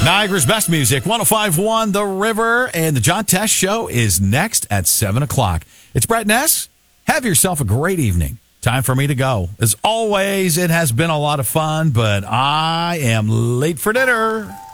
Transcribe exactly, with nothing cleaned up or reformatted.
Niagara's best music, one oh five point one The River, and the John Test Show is next at seven o'clock. It's Brett Ness. Have yourself a great evening. Time for me to go. As always, it has been a lot of fun, but I am late for dinner.